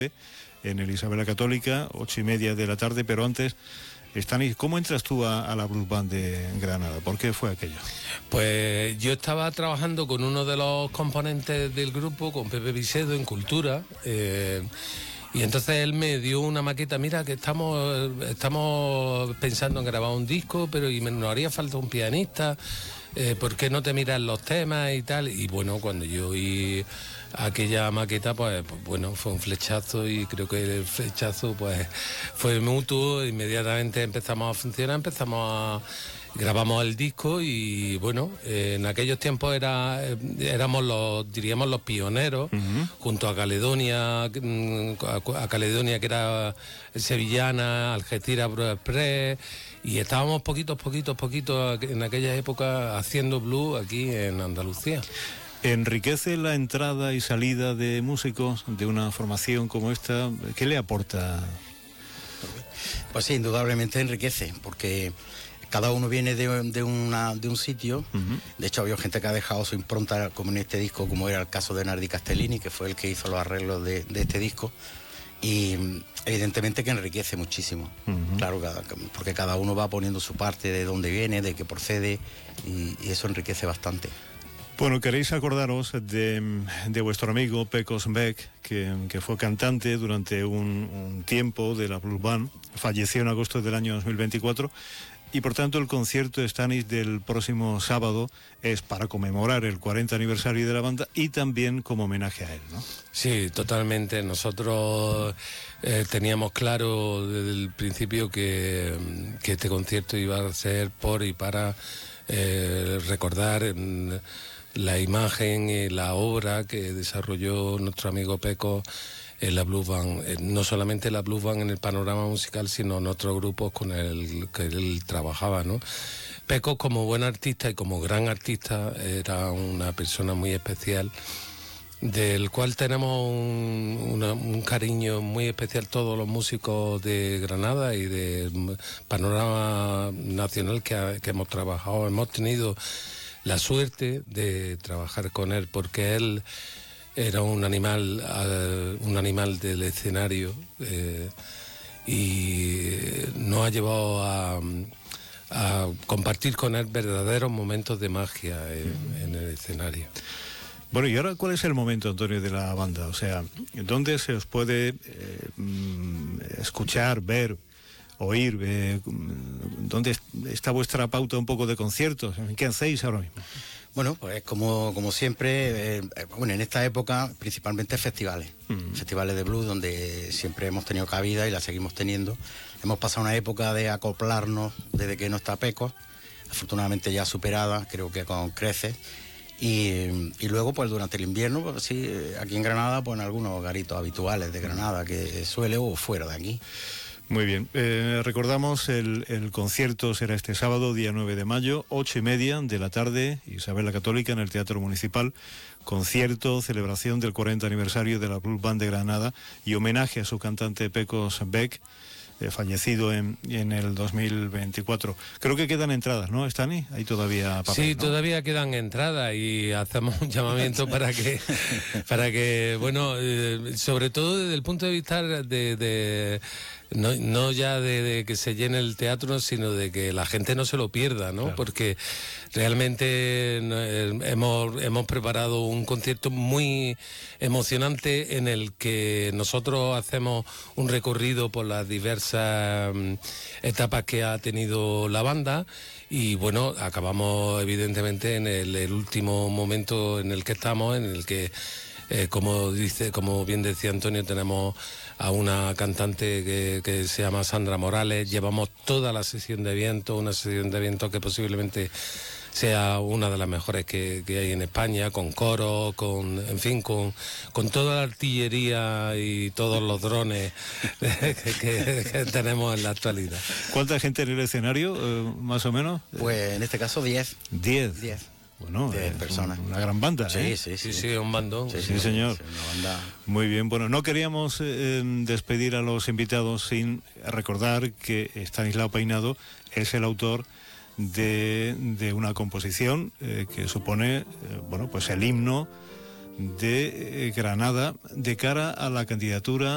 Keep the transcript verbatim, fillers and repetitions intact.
en el Isabel la Católica, ocho y media de la tarde, pero antes, Stanis, ¿cómo entras tú a, a la Blues Band de Granada? ¿Por qué fue aquello? Pues yo estaba trabajando con uno de los componentes del grupo, con Pepe Vicedo, en Cultura, eh, y entonces él me dio una maqueta. Mira, que estamos, estamos pensando en grabar un disco, pero y me, nos haría falta un pianista, eh, ¿por qué no te miras los temas y tal? Y bueno, cuando yo oí aquella maqueta, pues, pues bueno, fue un flechazo, y creo que el flechazo pues fue mutuo. Inmediatamente empezamos a funcionar, empezamos a... grabamos el disco y bueno, eh, en aquellos tiempos era, eh, éramos los, diríamos, los pioneros, uh-huh. junto a Caledonia, a, a Caledonia que era sevillana, Algeciras Express, y estábamos poquitos, poquitos, poquitos en aquella época haciendo blues aquí en Andalucía. ¿Enriquece la entrada y salida de músicos de una formación como esta? ¿Qué le aporta? Pues sí, indudablemente enriquece, porque cada uno viene de, de, una, de un sitio. Uh-huh. De hecho, había gente que ha dejado su impronta, como en este disco, como era el caso de Nardi Castellini, que fue el que hizo los arreglos de, de este disco. Y evidentemente que enriquece muchísimo. Uh-huh. Claro, porque cada uno va poniendo su parte de dónde viene, de qué procede, y, y eso enriquece bastante. Bueno, queréis acordaros de, de vuestro amigo Pecos Beck, que, que fue cantante durante un, un tiempo de la Blues Band, falleció en agosto del año dos mil veinticuatro, y por tanto el concierto Stanis del próximo sábado es para conmemorar el cuarenta aniversario de la banda y también como homenaje a él, ¿no? Sí, totalmente. Nosotros eh, teníamos claro desde el principio que, que este concierto iba a ser por y para eh, recordar eh, la imagen y la obra que desarrolló nuestro amigo Peco en la Blues Band, eh, no solamente la Blues Band en el panorama musical, sino en otros grupos con el que él trabajaba, ¿no? Peco, como buen artista y como gran artista, era una persona muy especial, del cual tenemos un, una, un cariño muy especial todos los músicos de Granada y del panorama nacional que, ha, que hemos trabajado. Hemos tenido la suerte de trabajar con él, porque él era un animal, uh, un animal del escenario, eh, y nos ha llevado a, a compartir con él verdaderos momentos de magia en, en el escenario. Bueno, y ahora, ¿cuál es el momento, Antonio, de la banda? O sea, ¿dónde se os puede eh, escuchar, ver, oír? Eh, ¿Dónde está vuestra pauta un poco de conciertos? ¿Qué hacéis ahora mismo? Bueno, pues como, como siempre, eh, bueno, en esta época principalmente festivales, mm. festivales de blues donde siempre hemos tenido cabida y la seguimos teniendo. Hemos pasado una época de acoplarnos desde que no está Peco, afortunadamente ya superada, creo que con creces. Y, y luego, pues durante el invierno, pues sí, aquí en Granada, pues en algunos garitos habituales de Granada que suele, o fuera de aquí. Muy bien, eh, recordamos el, el concierto será este sábado, día nueve de mayo, ocho y media de la tarde, Isabel la Católica, en el Teatro Municipal. Concierto, celebración del cuarenta aniversario de la Blues Band de Granada y homenaje a su cantante Pecos Beck, eh, fallecido en, en el dos mil veinticuatro. Creo que quedan entradas, ¿no, Stani? Hay todavía papel, Sí, ¿no? Todavía quedan entradas, y hacemos un llamamiento para que, para que bueno, eh, sobre todo desde el punto de vista de... de No, no ya de, de que se llene el teatro, sino de que la gente no se lo pierda, ¿no? Claro. Porque realmente eh, hemos, hemos preparado un concierto muy emocionante en el que nosotros hacemos un recorrido por las diversas um, etapas que ha tenido la banda, y bueno, acabamos evidentemente en el, el último momento en el que estamos, en el que Eh, como dice, como bien decía Antonio, tenemos a una cantante que, que se llama Sandra Morales. Llevamos toda la sesión de viento, una sesión de viento que posiblemente sea una de las mejores que, que hay en España, con coro, con, en fin, con, con toda la artillería y todos los drones que, que, que tenemos en la actualidad. ¿Cuánta gente en el escenario, eh, más o menos? Pues en este caso diez. ¿Diez? Diez. Bueno, de eh, personas. Una gran banda, sí, ¿eh? Sí, sí, sí. Sí, un bandón. Sí, sí, sí señor. Sí, una banda. Muy bien, bueno, no queríamos eh, despedir a los invitados sin recordar que Estanislao Peinado es el autor de, de una composición eh, que supone, eh, bueno, pues el himno de eh, Granada de cara a la candidatura